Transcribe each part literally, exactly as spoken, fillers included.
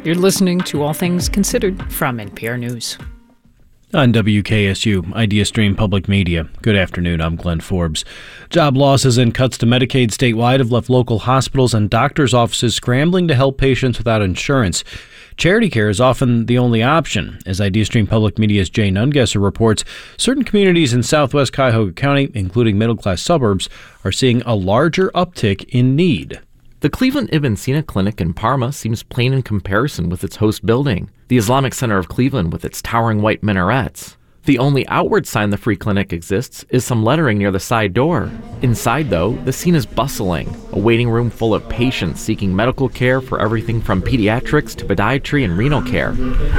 You're listening to All Things Considered from N P R News. On W K S U, IdeaStream Public Media. Good afternoon, I'm Glenn Forbes. Job losses and cuts to Medicaid statewide have left local hospitals and doctors' offices scrambling to help patients without insurance. Charity care is often the only option. As IdeaStream Public Media's Jay Nungesser reports, certain communities in southwest Cuyahoga County, including middle-class suburbs, are seeing a larger uptick in need. The Cleveland Ibn Sina Clinic in Parma seems plain in comparison with its host building, the Islamic Center of Cleveland with its towering white minarets. The only outward sign the free clinic exists is some lettering near the side door. Inside, though, the scene is bustling, a waiting room full of patients seeking medical care for everything from pediatrics to podiatry and renal care.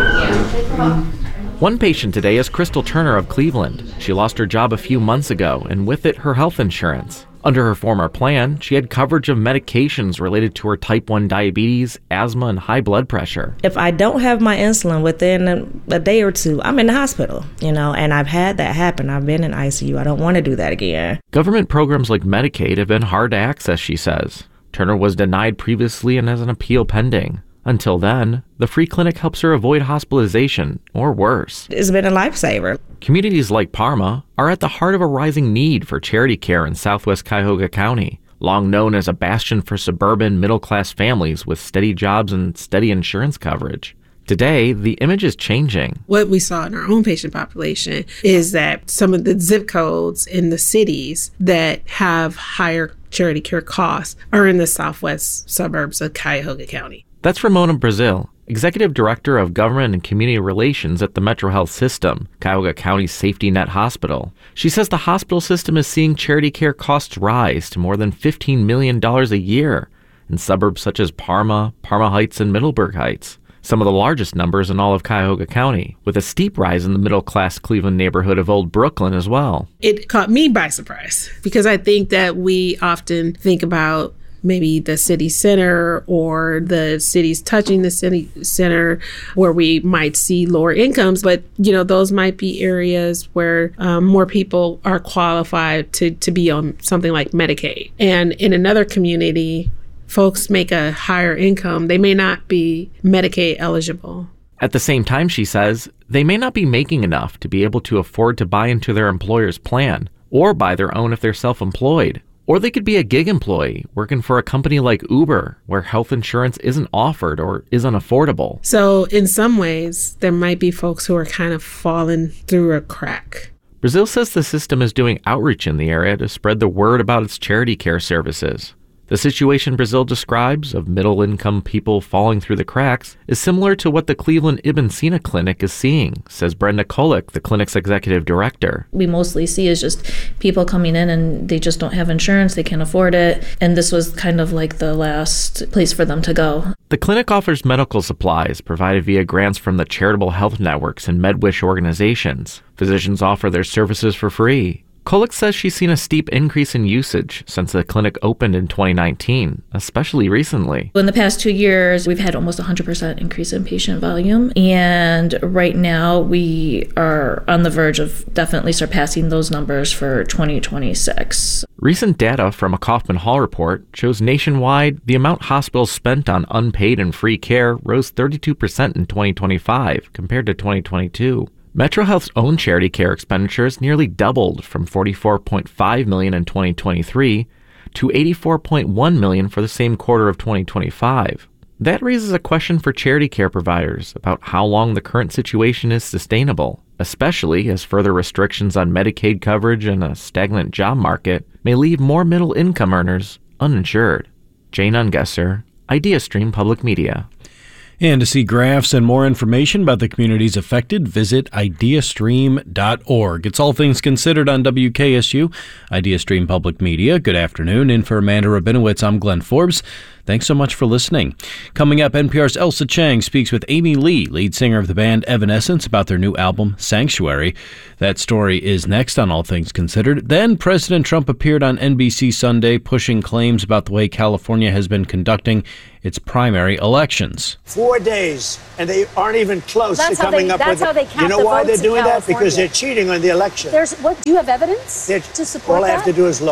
One patient today is Crystal Turner of Cleveland. She lost her job a few months ago, and with it, her health insurance. Under her former plan, she had coverage of medications related to her type one diabetes, asthma, and high blood pressure. If I don't have my insulin within a, a day or two, I'm in the hospital, you know, and I've had that happen. I've been in I C U. I don't want to do that again. Government programs like Medicaid have been hard to access, she says. Turner was denied previously and has an appeal pending. Until then, the free clinic helps her avoid hospitalization, or worse. It's been a lifesaver. Communities like Parma are at the heart of a rising need for charity care in southwest Cuyahoga County, long known as a bastion for suburban middle-class families with steady jobs and steady insurance coverage. Today, the image is changing. What we saw in our own patient population is that some of the zip codes in the cities that have higher charity care costs are in the southwest suburbs of Cuyahoga County. That's Ramona Brazil, Executive Director of Government and Community Relations at the Metro Health System, Cuyahoga County's safety net hospital. She says the hospital system is seeing charity care costs rise to more than fifteen million dollars a year in suburbs such as Parma, Parma Heights, and Middleburg Heights, some of the largest numbers in all of Cuyahoga County, with a steep rise in the middle-class Cleveland neighborhood of Old Brooklyn as well. It caught me by surprise because I think that we often think about maybe the city center or the cities touching the city center where we might see lower incomes. But, you know, those might be areas where um, more people are qualified to, to be on something like Medicaid. And in another community, folks make a higher income. They may not be Medicaid eligible. At the same time, she says, they may not be making enough to be able to afford to buy into their employer's plan or buy their own if they're self-employed. Or they could be a gig employee working for a company like Uber, where health insurance isn't offered or is unaffordable. So in some ways, there might be folks who are kind of falling through a crack. Brazil says the system is doing outreach in the area to spread the word about its charity care services. The situation Brazil describes of middle-income people falling through the cracks is similar to what the Cleveland Ibn Sina Clinic is seeing, says Brenda Kolick, the clinic's executive director. We mostly see is just people coming in and they just don't have insurance, they can't afford it, and this was kind of like the last place for them to go. The clinic offers medical supplies provided via grants from the charitable health networks and MedWish organizations. Physicians offer their services for free. Kolick says she's seen a steep increase in usage since the clinic opened in twenty nineteen, especially recently. In the past two years, we've had almost one hundred percent increase in patient volume. And right now, we are on the verge of definitely surpassing those numbers for twenty twenty-six. Recent data from a Kaufman Hall report shows nationwide the amount hospitals spent on unpaid and free care rose thirty-two percent in twenty twenty-five compared to twenty twenty-two. Metro Health's own charity care expenditures nearly doubled from forty-four point five million dollars in twenty twenty-three to eighty-four point one million dollars for the same quarter of twenty twenty-five. That raises a question for charity care providers about how long the current situation is sustainable, especially as further restrictions on Medicaid coverage and a stagnant job market may leave more middle-income earners uninsured. Jay Nungesser, IdeaStream Public Media. And to see graphs and more information about the communities affected, visit ideastream dot org. It's All Things Considered on W K S U, IdeaStream Public Media. Good afternoon. In for Amanda Rabinowitz, I'm Glenn Forbes. Thanks so much for listening. Coming up, N P R's Elsa Chang speaks with Amy Lee, lead singer of the band Evanescence, about their new album, Sanctuary. That story is next on All Things Considered. Then President Trump appeared on N B C Sunday, pushing claims about the way California has been conducting its primary elections. Four days, and they aren't even close that's to coming they, up that's with how it. They count You know the why they're votes in doing that? California. Because they're cheating on the election. There's what? Do you have evidence They're, to support all that? I have to do is look.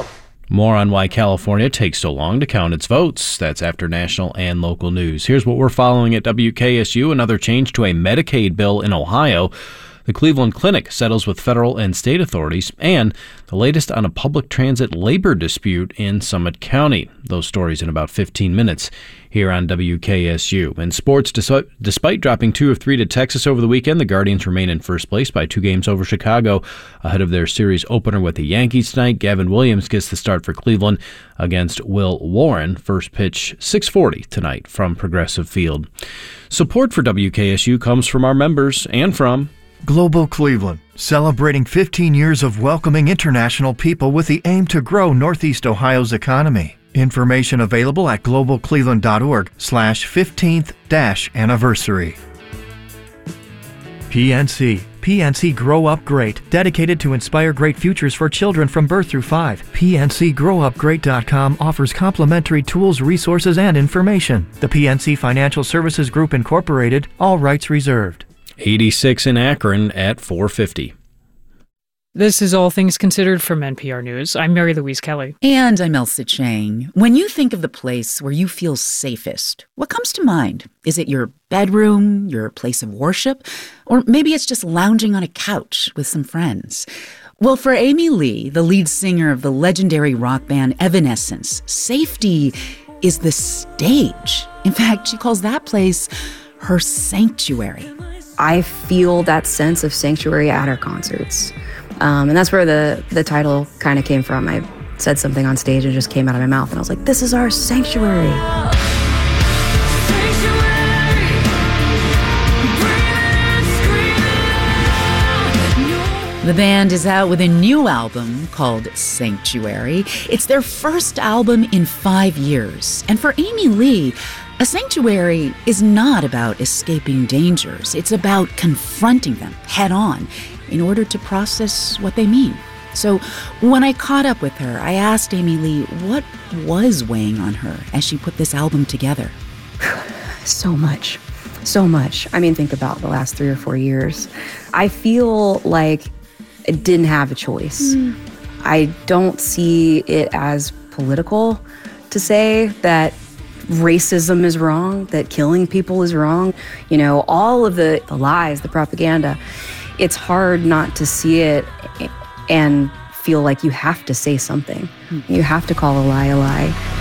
More on why California takes so long to count its votes. That's after national and local news. Here's what we're following at W K S U. Another change to a Medicaid bill in Ohio. The Cleveland Clinic settles with federal and state authorities, and the latest on a public transit labor dispute in Summit County. Those stories in about fifteen minutes here on W K S U. In sports, despite dropping two of three to Texas over the weekend, the Guardians remain in first place by two games over Chicago ahead of their series opener with the Yankees tonight. Gavin Williams gets the start for Cleveland against Will Warren. First pitch six forty tonight from Progressive Field. Support for W K S U comes from our members and from Global Cleveland, celebrating fifteen years of welcoming international people with the aim to grow Northeast Ohio's economy. Information available at globalcleveland.org slash 15th dash anniversary. P N C. P N C Grow Up Great, dedicated to inspire great futures for children from birth through five. P N C grow up great dot com offers complimentary tools, resources, and information. The P N C Financial Services Group Incorporated, all rights reserved. eighty-six in Akron at four fifty. This is All Things Considered from N P R News. I'm Mary Louise Kelly. And I'm Elsa Chang. When you think of the place where you feel safest, what comes to mind? Is it your bedroom, your place of worship? Or maybe it's just lounging on a couch with some friends? Well, for Amy Lee, the lead singer of the legendary rock band Evanescence, safety is the stage. In fact, she calls that place her sanctuary. I feel that sense of sanctuary at our concerts. Um, and that's where the, the title kind of came from. I said something on stage and it just came out of my mouth. And I was like, this is our sanctuary. The band is out with a new album called Sanctuary. It's their first album in five years. And for Amy Lee, a sanctuary is not about escaping dangers. It's about confronting them head on in order to process what they mean. So when I caught up with her, I asked Amy Lee what was weighing on her as she put this album together. So much. So much. I mean, think about the last three or four years. I feel like I didn't have a choice. Mm. I don't see it as political to say that racism is wrong, that killing people is wrong. You know, all of the, the lies, the propaganda. It's hard not to see it and feel like you have to say something. Mm. You have to call a lie a lie.